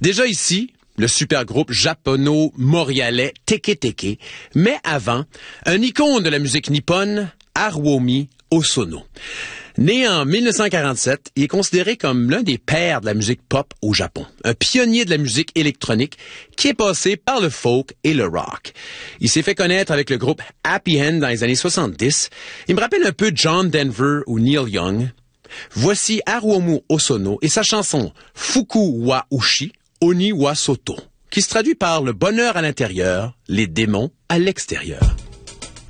Déjà ici, le super groupe japono-montréalais Teke Teke, mais avant, un icône de la musique nippone, Haruomi Hosono. Né en 1947, il est considéré comme l'un des pères de la musique pop au Japon, un pionnier de la musique électronique qui est passé par le folk et le rock. Il s'est fait connaître avec le groupe Happy Hand dans les années 70. Il me rappelle un peu John Denver ou Neil Young. Voici Haruomi Hosono et sa chanson Fuku wa Ushi, Oni wa Soto, qui se traduit par le bonheur à l'intérieur, les démons à l'extérieur.